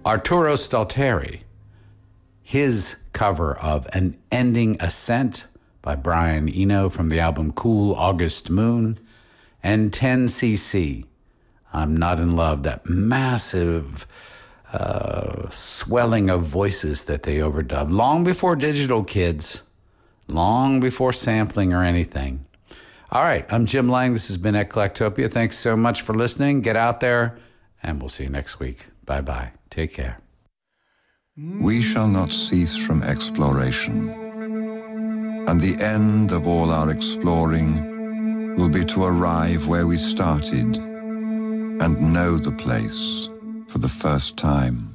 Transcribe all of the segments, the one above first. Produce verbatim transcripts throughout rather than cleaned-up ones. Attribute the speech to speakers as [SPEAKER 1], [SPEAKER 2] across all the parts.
[SPEAKER 1] Arturo Stalteri, his cover of An Ending Ascent by Brian Eno from the album Cool August Moon, and ten C C, I'm Not in Love, that massive uh, swelling of voices that they overdubbed, long before digital, kids, long before sampling or anything. All right, I'm Jim Lang. This has been Eclectopia. Thanks so much for listening. Get out there, and we'll see you next week. Bye-bye. Take care.
[SPEAKER 2] We shall not cease from exploration, and the end of all our exploring will be to arrive where we started and know the place for the first time.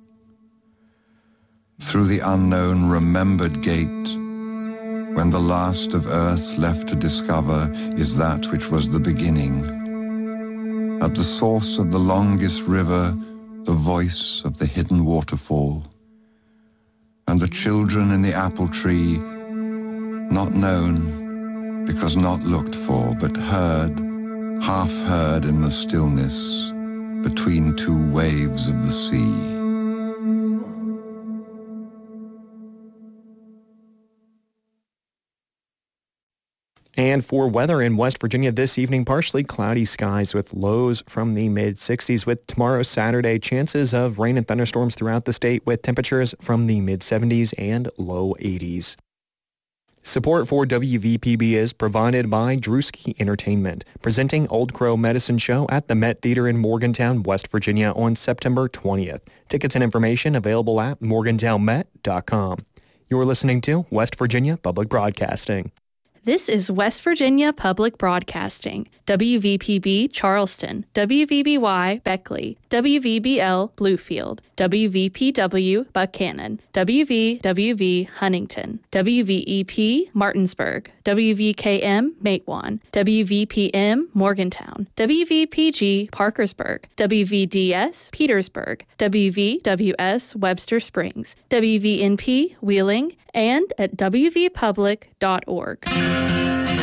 [SPEAKER 2] Through the unknown remembered gate, when the last of earth left to discover is that which was the beginning. At the source of the longest river, the voice of the hidden waterfall, and the children in the apple tree, not known, because not looked for, but heard, half heard in the stillness, between two waves of the sea.
[SPEAKER 3] And for weather in West Virginia this evening, partially cloudy skies with lows from the mid sixties. With tomorrow, Saturday, chances of rain and thunderstorms throughout the state with temperatures from the mid seventies and low eighties. Support for W V P B is provided by Drewski Entertainment, presenting Old Crow Medicine Show at the Met Theater in Morgantown, West Virginia on September twentieth. Tickets and information available at morgantown met dot com. You're listening to West Virginia Public Broadcasting.
[SPEAKER 4] This is West Virginia Public Broadcasting, W V P B Charleston, W V B Y Beckley, W V B L Bluefield, W V P W Buchanan, W V W V Huntington, W V E P Martinsburg, W V K M Matewan, W V P M Morgantown, W V P G Parkersburg, W V D S Petersburg, W V W S Webster Springs, W V N P Wheeling, and at w v public dot org.